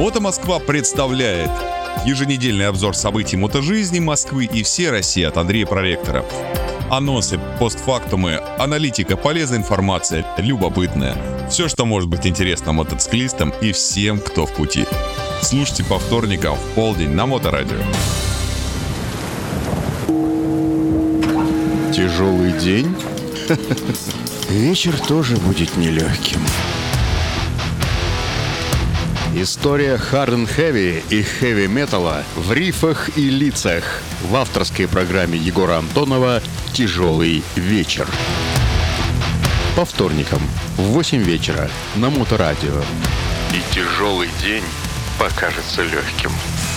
Ото Москва представляет еженедельный обзор событий мотожизни Москвы и всей России от Андрея Проректора. Анонсы, постфактумы, аналитика, полезная информация, любопытная. Все, что может быть интересно мотоциклистам и всем, кто в пути. Слушайте по вторникам в полдень на Моторадио. Тяжелый день? Вечер тоже будет нелегким. История Hard and Heavy и хэви-металла в рифах и лицах в авторской программе Егора Антонова «Тяжелый вечер». По вторникам в 8 вечера на Моторадио. И тяжелый день покажется легким.